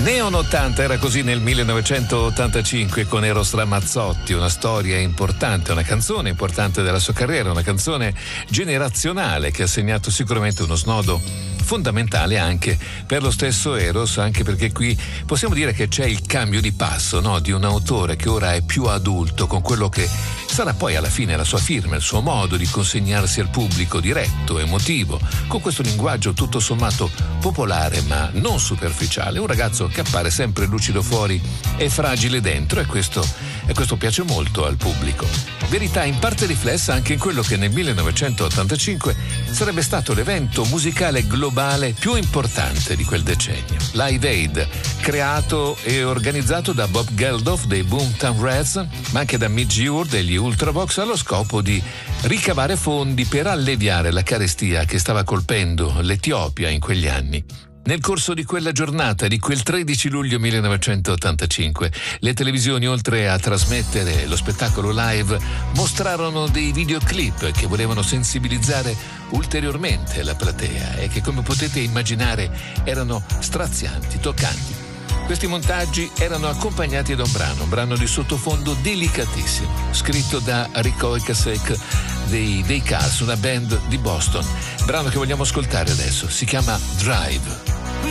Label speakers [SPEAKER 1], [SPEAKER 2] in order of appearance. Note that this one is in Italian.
[SPEAKER 1] Neon 80 era così nel 1985 con Eros Ramazzotti, una storia importante, una canzone importante della sua carriera, una canzone generazionale che ha segnato sicuramente uno snodo fondamentale anche per lo stesso Eros, anche perché qui possiamo dire che c'è il cambio di passo, no? Di un autore che ora è più adulto, con quello che sarà poi alla fine la sua firma, il suo modo di consegnarsi al pubblico, diretto, emotivo, con questo linguaggio tutto sommato popolare ma non superficiale. Un ragazzo che appare sempre lucido fuori e fragile dentro, e questo piace molto al pubblico. Verità in parte riflessa anche in quello che nel 1985 sarebbe stato l'evento musicale globale più importante di quel decennio, Live Aid, creato e organizzato da Bob Geldof dei Boomtown Rats, ma anche da Midge Ure degli Ultravox, allo scopo di ricavare fondi per alleviare la carestia che stava colpendo l'Etiopia in quegli anni. Nel corso di quella giornata, di quel 13 luglio 1985, le televisioni, oltre a trasmettere lo spettacolo live, mostrarono dei videoclip che volevano sensibilizzare ulteriormente la platea e che, come potete immaginare, erano strazianti, toccanti. Questi montaggi erano accompagnati da un brano di sottofondo delicatissimo, scritto da Rick Ocasek dei Cars, una band di Boston. Brano che vogliamo ascoltare adesso, si chiama Drive.